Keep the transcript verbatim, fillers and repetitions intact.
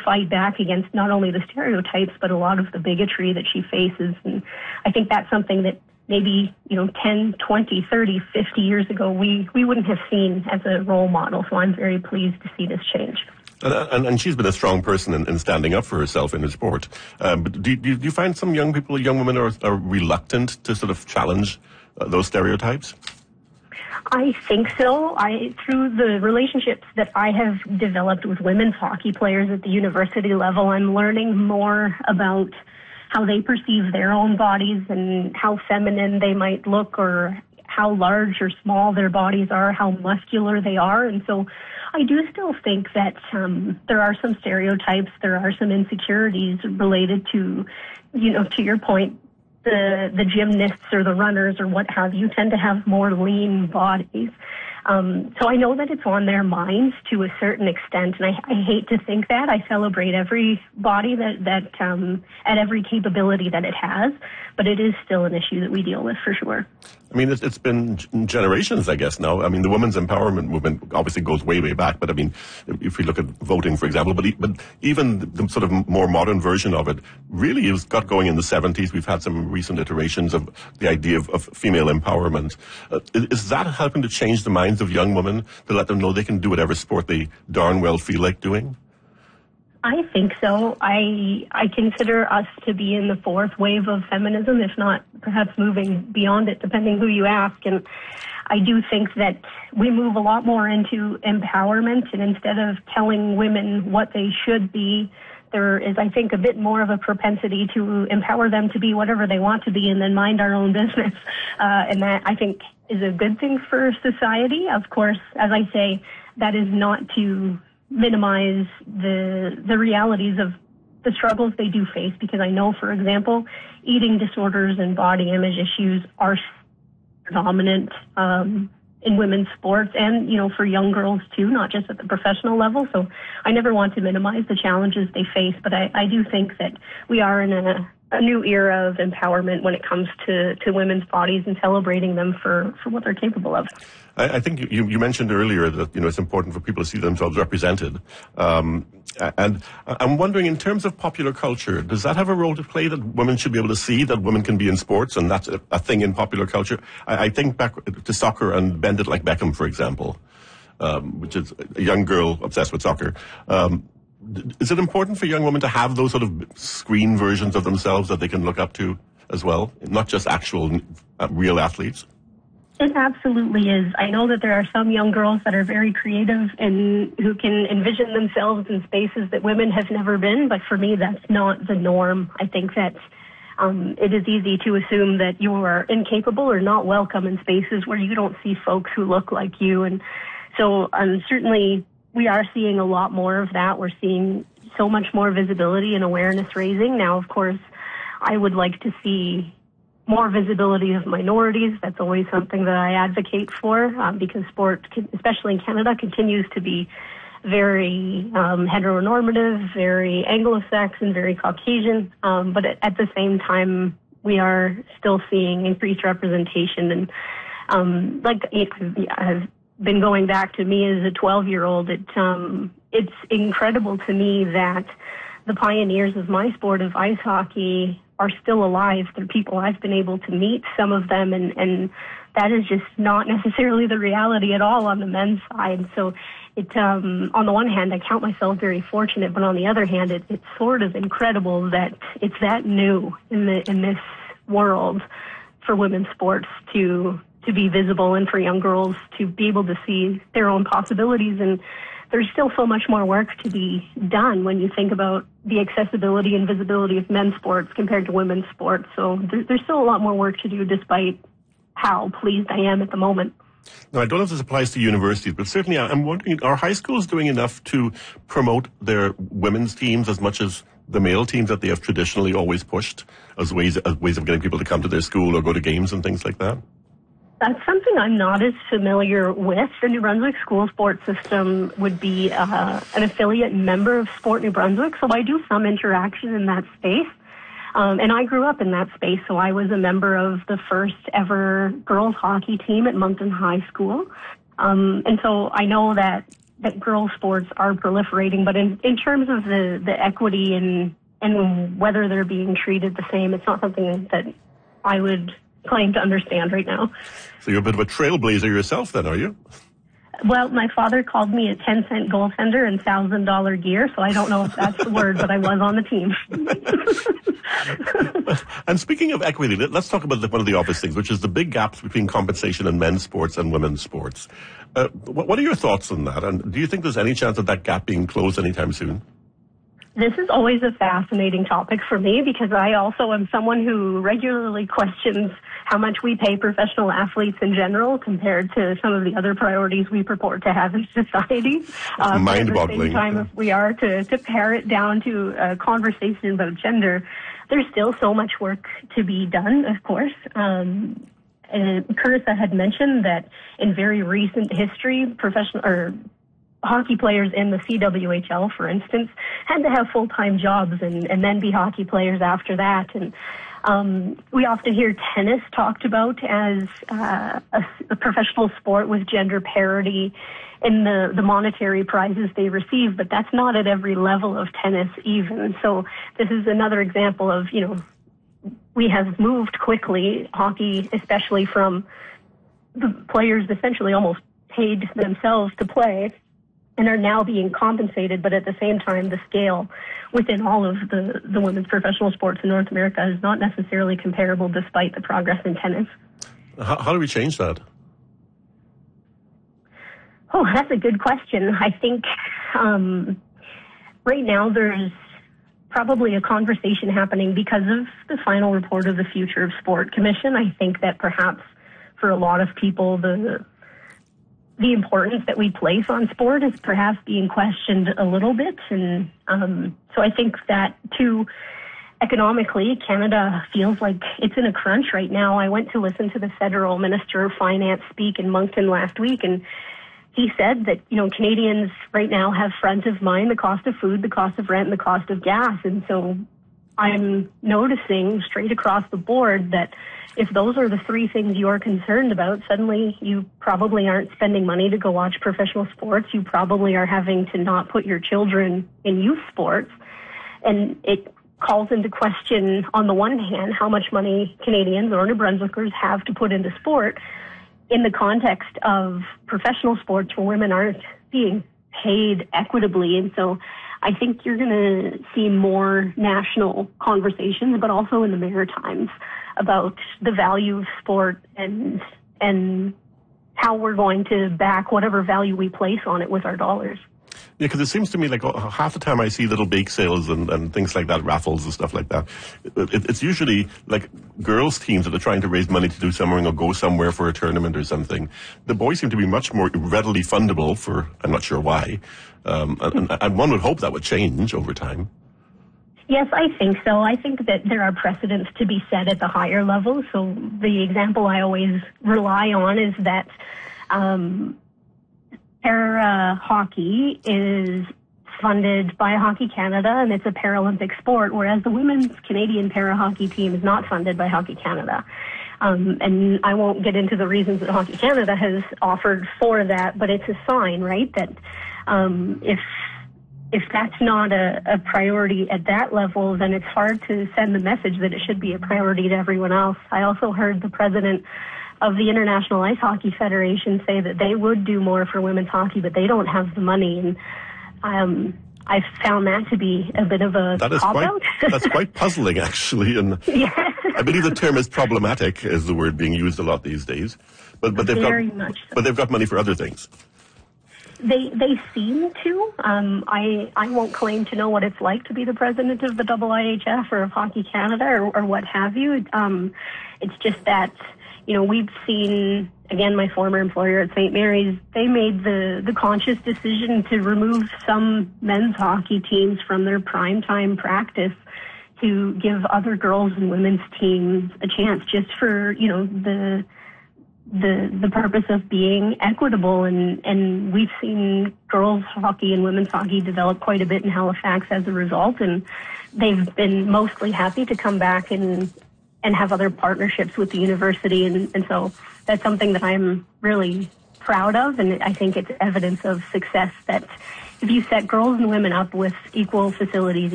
fight back against not only the stereotypes, but a lot of the bigotry that she faces. And I think that's something that maybe, you know, ten, twenty, thirty, fifty years ago, we, we wouldn't have seen as a role model. So I'm very pleased to see this change. And, and, and she's been a strong person in, in standing up for herself in her sport. Um, but do, do, do you find some young people, young women are, are reluctant to sort of challenge uh, those stereotypes? I think so. I through the relationships that I have developed with women's hockey players at the university level, I'm learning more about how they perceive their own bodies and how feminine they might look, or how large or small their bodies are, how muscular they are. And so I do still think that um, there are some stereotypes, there are some insecurities related to, you know, to your point, the the gymnasts or the runners or what have you tend to have more lean bodies. Um, so I know that it's on their minds to a certain extent, and I, I hate to think that. I celebrate every body that, that um, at every capability that it has, but it is still an issue that we deal with for sure. I mean, it's, it's been generations, I guess, now. I mean, the women's empowerment movement obviously goes way, way back, but I mean, if we look at voting, for example, but, but even the sort of more modern version of it really has got going in the seventies. We've had some recent iterations of the idea of, of female empowerment. Uh, is that helping to change the minds of young women to let them know they can do whatever sport they darn well feel like doing? I think so. I I consider us to be in the fourth wave of feminism, if not perhaps moving beyond it, depending who you ask. And I do think that we move a lot more into empowerment, and instead of telling women what they should be, there is, I think, a bit more of a propensity to empower them to be whatever they want to be and then mind our own business. Uh, and that, I think, is a good thing for society. Of course, as I say, that is not to minimize the the realities of the struggles they do face, because I know, for example, eating disorders and body image issues are dominant um, in women's sports, and, you know, for young girls too, not just at the professional level. So I never want to minimize the challenges they face, but I, I do think that we are in a, a new era of empowerment when it comes to, to women's bodies and celebrating them for, for what they're capable of. I, I think you, you mentioned earlier that, you know, it's important for people to see themselves represented. Um, and I'm wondering, in terms of popular culture, does that have a role to play, that women should be able to see that women can be in sports, and that's a, a thing in popular culture? I, I think back to soccer and Bend It Like Beckham, for example, um, which is a young girl obsessed with soccer. Um, is it important for young women to have those sort of screen versions of themselves that they can look up to as well, not just actual uh, real athletes? It absolutely is. I know that there are some young girls that are very creative and who can envision themselves in spaces that women have never been, but for me, that's not the norm. I think that um, it is easy to assume that you are incapable or not welcome in spaces where you don't see folks who look like you. And so um, certainly we are seeing a lot more of that. We're seeing so much more visibility and awareness raising. Now, of course, I would like to see more visibility of minorities. That's always something that I advocate for, um, because sport, especially in Canada, continues to be very um, heteronormative, very Anglo-Saxon, very Caucasian. Um, but at, at the same time, we are still seeing increased representation. And um, like I've been going back to me as a twelve-year-old, it, um, it's incredible to me that the pioneers of my sport of ice hockey are still alive. They're people I've been able to meet, some of them, and, and that is just not necessarily the reality at all on the men's side. So it, um, on the one hand, I count myself very fortunate, but on the other hand, it, it's sort of incredible that it's that new in the in this world for women's sports to to be visible, and for young girls to be able to see their own possibilities. And there's still so much more work to be done when you think about the accessibility and visibility of men's sports compared to women's sports. So there, there's still a lot more work to do, despite how pleased I am at the moment. Now, I don't know if this applies to universities, but certainly I'm wondering, are high schools doing enough to promote their women's teams as much as the male teams that they have traditionally always pushed as ways, as ways of getting people to come to their school or go to games and things like that? That's something I'm not as familiar with. The New Brunswick school sports system would be uh, an affiliate member of Sport New Brunswick, so I do some interaction in that space. Um, and I grew up in that space, so I was a member of the first ever girls hockey team at Moncton High School. Um, and so I know that that girls sports are proliferating, but in, in terms of the, the equity and, and whether they're being treated the same, it's not something that I would claim to understand right now. So you're a bit of a trailblazer yourself then, are you? Well, my father called me a ten cent goaltender and one thousand dollars gear, so I don't know if that's the word, but I was on the team. And speaking of equity, let's talk about the, one of the obvious things, which is the big gaps between compensation in men's sports and women's sports. Uh, what, what are your thoughts on that? And do you think there's any chance of that gap being closed anytime soon? This is always a fascinating topic for me because I also am someone who regularly questions how much we pay professional athletes in general compared to some of the other priorities we purport to have in society. Uh, Mind-boggling. At the same time, if we are to, to pare it down to a conversation about gender, there's still so much work to be done, of course. Um, and Carissa had mentioned that in very recent history, professional or hockey players in the C W H L, for instance, had to have full-time jobs and, and then be hockey players after that. And um, we often hear tennis talked about as uh, a, a professional sport with gender parity in the, the monetary prizes they receive, but that's not at every level of tennis even. So this is another example of, you know, we have moved quickly, hockey especially, from the players essentially almost paid themselves to play and are now being compensated, but at the same time, the scale within all of the, the women's professional sports in North America is not necessarily comparable despite the progress in tennis. How, how do we change that? Oh, that's a good question. I think um, right now there's probably a conversation happening because of the final report of the Future of Sport Commission. I think that perhaps for a lot of people, the the importance that we place on sport is perhaps being questioned a little bit. And um, so I think that, too, economically, Canada feels like it's in a crunch right now. I went to listen to the federal Minister of Finance speak in Moncton last week, and he said that, you know, Canadians right now have front of mind the cost of food, the cost of rent, and the cost of gas. And so I'm noticing straight across the board that if those are the three things you're concerned about, suddenly you probably aren't spending money to go watch professional sports. You probably are having to not put your children in youth sports. And it calls into question, on the one hand, how much money Canadians or New Brunswickers have to put into sport in the context of professional sports where women aren't being paid equitably. And so I think you're going to see more national conversations, but also in the Maritimes, about the value of sport and and how we're going to back whatever value we place on it with our dollars. Yeah, because it seems to me like oh, half the time I see little bake sales and, and things like that, raffles and stuff like that. It, it's usually like girls' teams that are trying to raise money to do something or go somewhere for a tournament or something. The boys seem to be much more readily fundable for, I'm not sure why. Um, and, and one would hope that would change over time. Yes, I think so. I think that there are precedents to be set at the higher level. So the example I always rely on is that um, para hockey is funded by Hockey Canada, and it's a Paralympic sport, whereas the women's Canadian para hockey team is not funded by Hockey Canada. Um, and I won't get into the reasons that Hockey Canada has offered for that, but it's a sign, right, that um, if if that's not a, a priority at that level, then it's hard to send the message that it should be a priority to everyone else. I also heard the president of the International Ice Hockey Federation say that they would do more for women's hockey, but they don't have the money. And um, I found that to be a bit of a that is cop-out. quite, that's quite puzzling, actually. And yeah. I believe the term is problematic, is the word being used a lot these days. But but they've Very got much so. but they've got money for other things. They they seem to. Um, I I won't claim to know what it's like to be the president of the I I H F or of Hockey Canada or, or what have you. Um, it's just that, you know, we've seen, again, my former employer at Saint Mary's, they made the, the conscious decision to remove some men's hockey teams from their primetime practice to give other girls and women's teams a chance just for, you know, the the the purpose of being equitable. And, and we've seen girls hockey and women's hockey develop quite a bit in Halifax as a result, and they've been mostly happy to come back and and have other partnerships with the university. And, and so that's something that I'm really proud of, and I think it's evidence of success that if you set girls and women up with equal facilities,